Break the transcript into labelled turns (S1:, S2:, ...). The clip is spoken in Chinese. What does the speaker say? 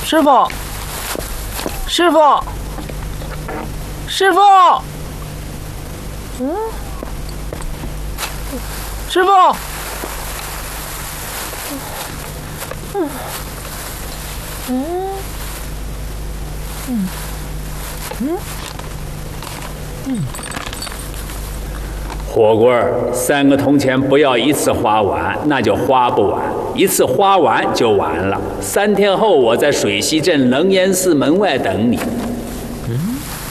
S1: 师傅，师傅，师傅，师傅，
S2: 火棍儿，3个铜钱不要一次花完，那就花不完；一次花完就完了。3天后，我在水西镇楞严寺门外等你。